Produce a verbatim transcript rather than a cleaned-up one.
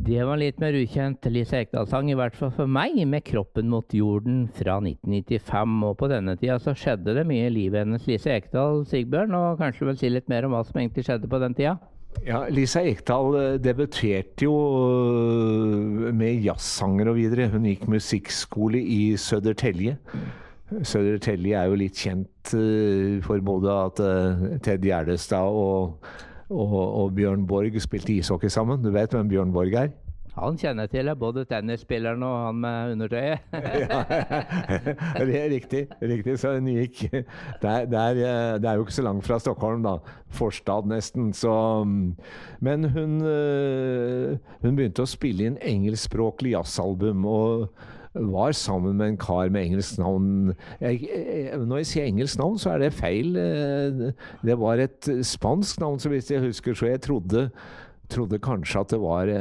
Det var litt mer ukjent Lise Ekdahl-sang, i hvert fall for meg, med Kroppen mot jorden fra nitten nittifem. Og på denne tida så skjedde det mye i livet hennes. Lise Ekdahl, Sigbjørn, og kanskje vel si litt mer om hva som egentlig skjedde på den tida? Ja, Lise Ekdahl debuterte jo med jazzsanger og videre. Hun gikk musikkskole i Södertälje. Södertälje er jo litt kjent for både at Ted Gärdestad og Og, og Bjørn Borg spilte ishockey sammen. Du vet hvem Bjørn Borg er? Han kjenner til det, både tennisspilleren og han med undertøyet. Ja, det er riktig, riktig. Så hun gikk der, der, det er jo ikke så langt fra Stockholm da, forstad nesten. Så, men hun, hun begynte å spille inn engelskspråklig jazzalbum, og var sammen med en kar med engelsk navn. Jeg, jeg, når jeg sier engelsk navn, så er det feil. Det var et spansk navn, så hvis jeg husker, så jeg trodde, trodde kanskje at det var